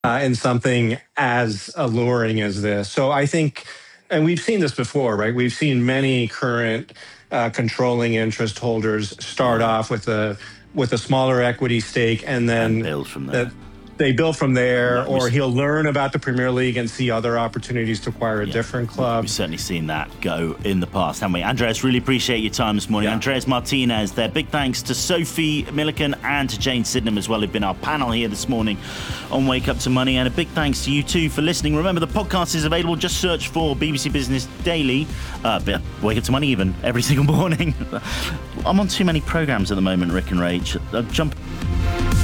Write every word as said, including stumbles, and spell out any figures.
uh, in something as alluring as this. So I think, and we've seen this before, right? We've seen many current uh, controlling interest holders start Yeah. off with a with a smaller equity stake, and And then build from there. that they build from there, No, we or s- he'll learn about the Premier League and see other opportunities to acquire a Yeah. different club. We've certainly seen that go in the past, haven't we? Andreas, really appreciate your time this morning. Yeah. Andreas Martinez there. Big thanks to Sophie Milliken and to Jane Sydenham as well, who've been our panel here this morning on Wake Up to Money. And a big thanks to you too for listening. Remember, the podcast is available. Just search for B B C Business Daily, uh, Wake Up to Money even, every single morning. I'm on too many programmes at the moment, Rick and Rach. I'll jump...